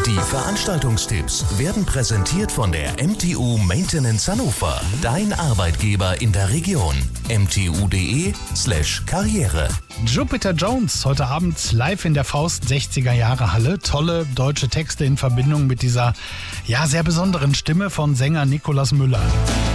Die Veranstaltungstipps werden präsentiert von der MTU Maintenance Hannover. Dein Arbeitgeber in der Region. mtu.de/Karriere. Jupiter Jones, heute Abend live in der Faust 60er Jahre Halle. Tolle deutsche Texte in Verbindung mit dieser sehr besonderen Stimme von Sänger Nikolaus Müller.